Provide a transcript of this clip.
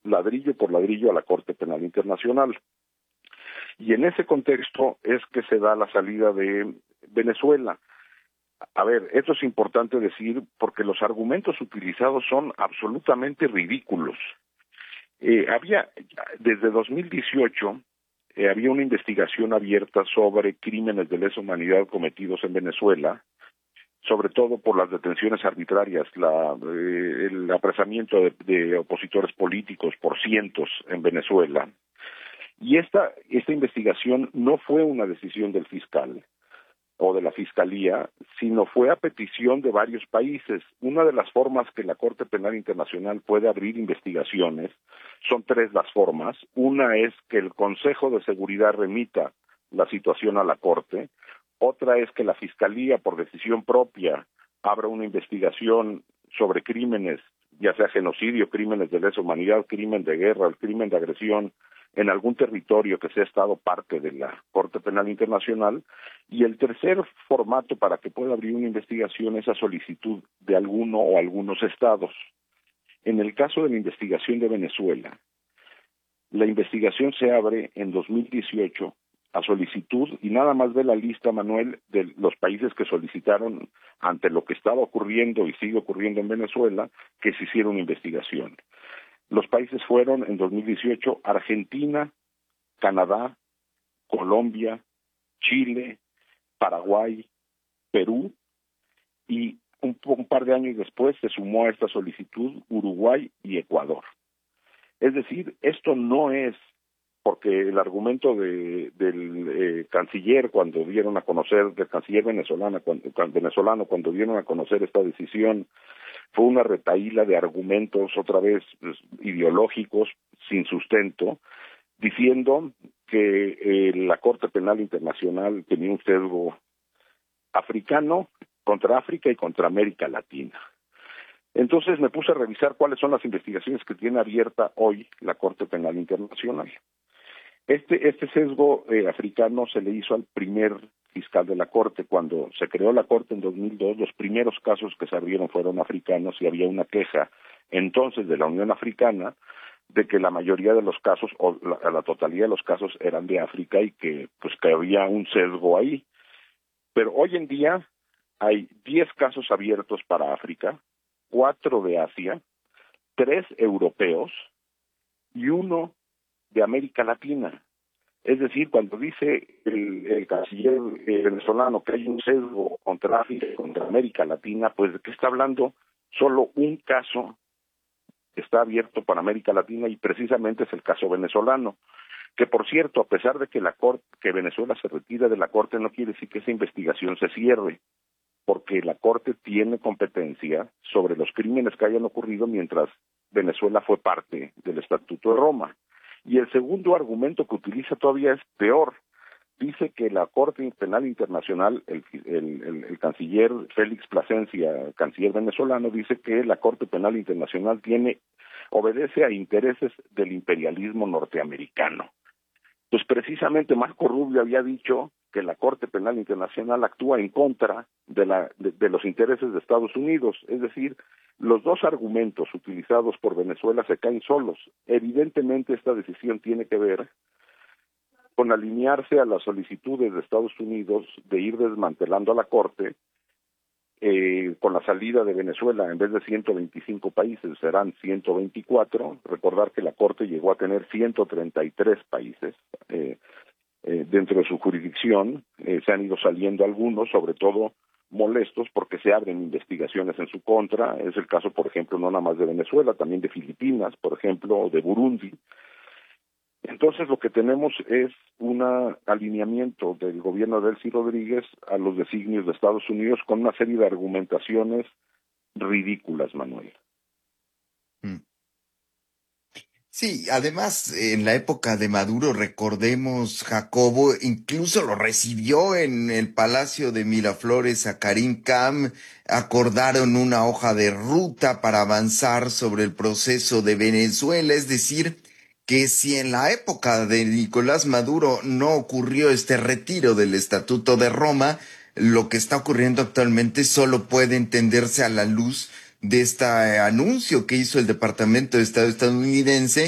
ladrillo por ladrillo a la Corte Penal Internacional. Y en ese contexto es que se da la salida de Venezuela. A ver, esto es importante decir porque los argumentos utilizados son absolutamente ridículos. Desde 2018, había una investigación abierta sobre crímenes de lesa humanidad cometidos en Venezuela, sobre todo por las detenciones arbitrarias, el apresamiento de opositores políticos por cientos en Venezuela. Y esta investigación no fue una decisión del fiscal o de la Fiscalía, sino fue a petición de varios países. Una de las formas que la Corte Penal Internacional puede abrir investigaciones, son tres las formas. Una es que el Consejo de Seguridad remita la situación a la Corte. Otra es que la Fiscalía, por decisión propia, abra una investigación sobre crímenes, ya sea genocidio, crímenes de lesa humanidad, crimen de guerra, el crimen de agresión, en algún territorio que sea estado parte de la Corte Penal Internacional. Y el tercer formato para que pueda abrir una investigación es a solicitud de alguno o algunos estados. En el caso de la investigación de Venezuela, la investigación se abre en 2018 a solicitud, y nada más ve la lista, Manuel, de los países que solicitaron ante lo que estaba ocurriendo y sigue ocurriendo en Venezuela, que se hiciera una investigación. Los países fueron en 2018 Argentina, Canadá, Colombia, Chile, Paraguay, Perú, y un par de años después se sumó a esta solicitud Uruguay y Ecuador. Es decir, esto no es porque el argumento del canciller cuando dieron a conocer, del canciller venezolano cuando dieron a conocer esta decisión, fue una retahíla de argumentos otra vez ideológicos sin sustento, diciendo que la Corte Penal Internacional tenía un sesgo africano contra África y contra América Latina. Entonces me puse a revisar cuáles son las investigaciones que tiene abierta hoy la Corte Penal Internacional. Este sesgo africano se le hizo al primer fiscal de la Corte. Cuando se creó la Corte en 2002, los primeros casos que se abrieron fueron africanos y había una queja entonces de la Unión Africana de que la mayoría de los casos, o la totalidad de los casos eran de África y que había un sesgo ahí. Pero hoy en día hay 10 casos abiertos para África, 4 de Asia, 3 europeos y 1 de América Latina. Es decir, cuando dice el canciller venezolano que hay un sesgo contra África y contra América Latina, pues ¿de qué está hablando? Solo un caso está abierto para América Latina y precisamente es el caso venezolano, que por cierto, a pesar de que Venezuela se retira de la Corte, no quiere decir que esa investigación se cierre, porque la Corte tiene competencia sobre los crímenes que hayan ocurrido mientras Venezuela fue parte del Estatuto de Roma. Y el segundo argumento que utiliza todavía es peor. Dice que la Corte Penal Internacional, el canciller Félix Plasencia, canciller venezolano, dice que la Corte Penal Internacional obedece a intereses del imperialismo norteamericano. Pues precisamente Marco Rubio había dicho que la Corte Penal Internacional actúa en contra de los intereses de Estados Unidos. Es decir, los dos argumentos utilizados por Venezuela se caen solos. Evidentemente esta decisión tiene que ver con alinearse a las solicitudes de Estados Unidos de ir desmantelando a la Corte, con la salida de Venezuela, en vez de 125 países, serán 124. Recordar que la Corte llegó a tener 133 países dentro de su jurisdicción. Se han ido saliendo algunos, sobre todo molestos porque se abren investigaciones en su contra. Es el caso, por ejemplo, no nada más de Venezuela, también de Filipinas, por ejemplo, o de Burundi. Entonces lo que tenemos es un alineamiento del gobierno de Delcy Rodríguez a los designios de Estados Unidos con una serie de argumentaciones ridículas, Manuel. Sí, además, en la época de Maduro, recordemos, Jacobo incluso lo recibió en el Palacio de Miraflores a Karim Khan, acordaron una hoja de ruta para avanzar sobre el proceso de Venezuela, es decir, que si en la época de Nicolás Maduro no ocurrió este retiro del Estatuto de Roma, lo que está ocurriendo actualmente solo puede entenderse a la luz de este anuncio que hizo el Departamento de Estado estadounidense